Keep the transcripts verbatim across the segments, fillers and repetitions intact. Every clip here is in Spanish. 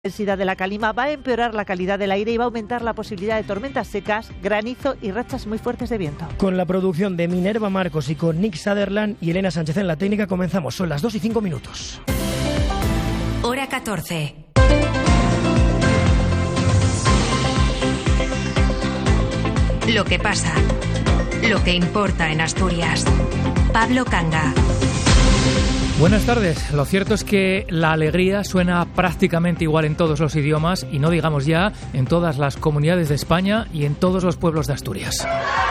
La intensidad de la calima va a empeorar la calidad del aire y va a aumentar la posibilidad de tormentas secas, granizo y rachas muy fuertes de viento. Con la producción de Minerva Marcos y con Nick Sutherland y Elena Sánchez en la técnica comenzamos. Son las dos y cinco minutos. Hora catorce. Lo que pasa. Lo que importa en Asturias. Pablo Canga. Buenas tardes. Lo cierto es que la alegría suena prácticamente igual en todos los idiomas y no digamos ya en todas las comunidades de España y en todos los pueblos de Asturias.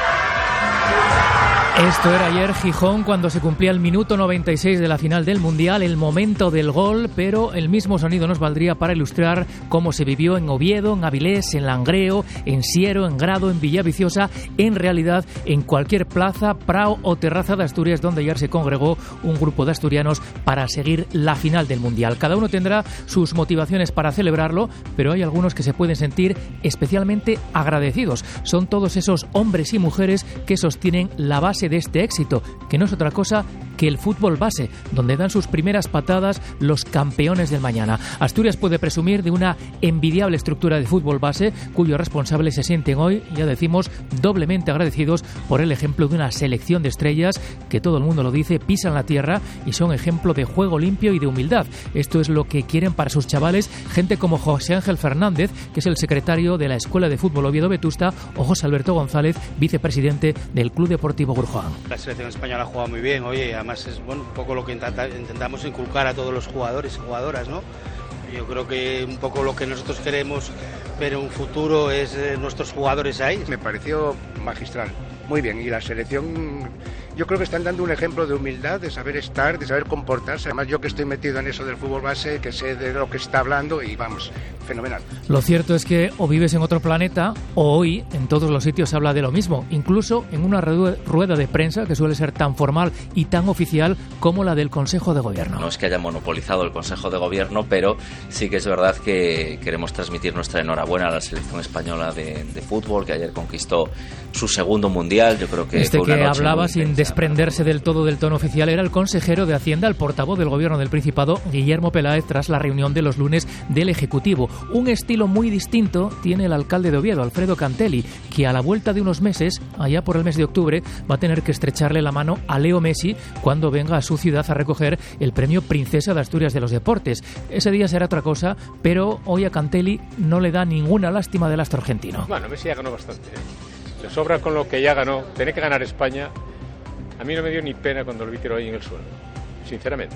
Esto era ayer Gijón cuando se cumplía el minuto noventa y seis de la final del Mundial, el momento del gol, pero el mismo sonido nos valdría para ilustrar cómo se vivió en Oviedo, en Avilés, en Langreo, en Siero, en Grado, en Villaviciosa, en realidad en cualquier plaza, prao o terraza de Asturias donde ayer se congregó un grupo de asturianos para seguir la final del Mundial. Cada uno tendrá sus motivaciones para celebrarlo, pero hay algunos que se pueden sentir especialmente agradecidos. Son todos esos hombres y mujeres que sostienen la base de este éxito, que no es otra cosa que el fútbol base, donde dan sus primeras patadas los campeones del mañana. Asturias puede presumir de una envidiable estructura de fútbol base, cuyos responsables se sienten hoy, ya decimos, doblemente agradecidos por el ejemplo de una selección de estrellas que todo el mundo lo dice, pisan la tierra y son ejemplo de juego limpio y de humildad. Esto es lo que quieren para sus chavales gente como José Ángel Fernández, que es el secretario de la Escuela de Fútbol Oviedo Vetusta, o José Alberto González, vicepresidente del Club Deportivo Gurjuán. La selección española ha jugado muy bien, oye, además es bueno, un poco lo que intenta, intentamos inculcar a todos los jugadores y jugadoras, ¿no? Yo creo que un poco lo que nosotros queremos ver en un futuro es eh, nuestros jugadores ahí. Me pareció magistral, muy bien, y la selección yo creo que están dando un ejemplo de humildad, de saber estar, de saber comportarse. Además yo que estoy metido en eso del fútbol base, que sé de lo que está hablando y vamos, fenomenal. Lo cierto es que o vives en otro planeta o hoy en todos los sitios se habla de lo mismo, incluso en una rueda de prensa que suele ser tan formal y tan oficial como la del Consejo de Gobierno. No es que haya monopolizado el Consejo de Gobierno, pero sí que es verdad que queremos transmitir nuestra enhorabuena a la selección española de, de fútbol, que ayer conquistó su segundo mundial. Yo creo que este fue una que noche hablaba muy sin intensa. desprenderse del todo del tono oficial era el consejero de Hacienda, el portavoz del Gobierno del Principado, Guillermo Peláez, tras la reunión de los lunes del Ejecutivo. Un estilo muy distinto tiene el alcalde de Oviedo, Alfredo Cantelli, que a la vuelta de unos meses, allá por el mes de octubre, va a tener que estrecharle la mano a Leo Messi cuando venga a su ciudad a recoger el premio Princesa de Asturias de los Deportes. Ese día será otra cosa, pero hoy a Cantelli no le da ninguna lástima del astro argentino. Bueno, Messi ya ganó bastante, ¿eh? Le sobra con lo que ya ganó. Tiene que ganar España. A mí no me dio ni pena cuando lo vi tirado ahí en el suelo, sinceramente.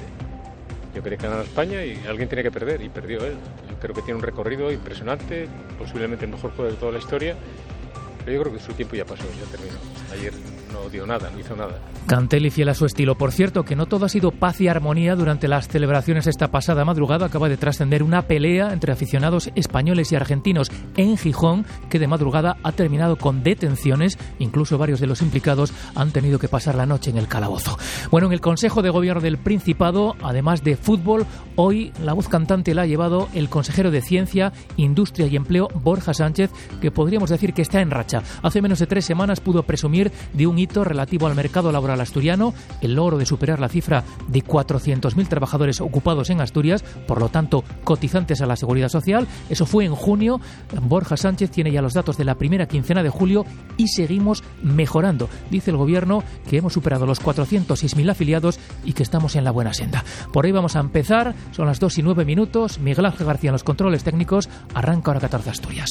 Yo quería que ganara España y alguien tiene que perder, y perdió él. Yo creo que tiene un recorrido impresionante, posiblemente el mejor juego de toda la historia, pero yo creo que su tiempo ya pasó, ya terminó. Ayer no dio nada, no hizo nada. Cantelli fiel a su estilo. Por cierto, que no todo ha sido paz y armonía durante las celebraciones esta pasada madrugada. Acaba de trascender una pelea entre aficionados españoles y argentinos en Gijón, que de madrugada ha terminado con detenciones. Incluso varios de los implicados han tenido que pasar la noche en el calabozo. Bueno, en el Consejo de Gobierno del Principado, además de fútbol, hoy la voz cantante la ha llevado el consejero de Ciencia, Industria y Empleo, Borja Sánchez, que podríamos decir que está en racha. Hace menos de tres semanas pudo presumir de un hito relativo al mercado laboral asturiano, el logro de superar la cifra de cuatrocientos mil trabajadores ocupados en Asturias, por lo tanto cotizantes a la Seguridad Social. Eso fue en junio. Borja Sánchez tiene ya los datos de la primera quincena de julio y seguimos mejorando. Dice el Gobierno que hemos superado los cuatrocientos seis mil afiliados y que estamos en la buena senda. Por ahí vamos a empezar. Son las dos y nueve minutos. Miguel Ángel García en los controles técnicos. Arranca Hora catorce Asturias.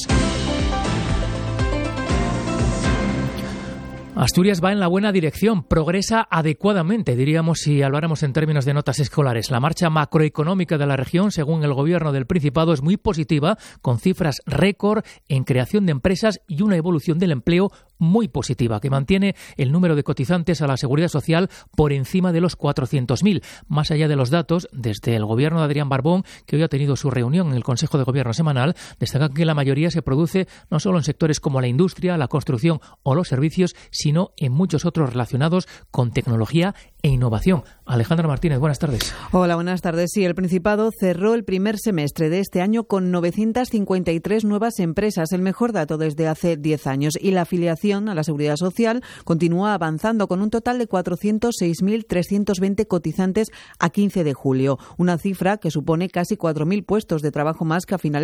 Asturias va en la buena dirección, progresa adecuadamente, diríamos si habláramos en términos de notas escolares. La marcha macroeconómica de la región, según el Gobierno del Principado, es muy positiva, con cifras récord en creación de empresas y una evolución del empleo muy positiva, que mantiene el número de cotizantes a la Seguridad Social por encima de los cuatrocientos mil. Más allá de los datos, desde el Gobierno de Adrián Barbón, que hoy ha tenido su reunión en el Consejo de Gobierno semanal, destaca que la mayoría se produce no solo en sectores como la industria, la construcción o los servicios, sino en muchos otros relacionados con tecnología e innovación. Alejandra Martínez, buenas tardes. Hola, buenas tardes. Sí, el Principado cerró el primer semestre de este año con novecientas cincuenta y tres nuevas empresas, el mejor dato desde hace diez años. Y la afiliación a la Seguridad Social continúa avanzando con un total de cuatrocientos seis mil trescientos veinte cotizantes a quince de julio, una cifra que supone casi cuatro mil puestos de trabajo más que a finales